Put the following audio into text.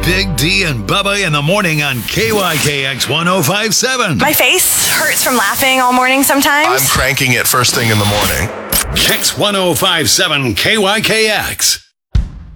Big D and Bubba in the morning on KYKX 1057. My face hurts from laughing all morning sometimes. I'm cranking it first thing in the morning. Kix 1057 KYKX.